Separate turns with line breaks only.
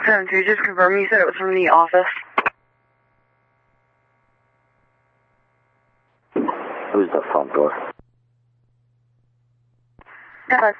7-2, just confirm. You said it was from the office.
Who's the front door?
Yeah.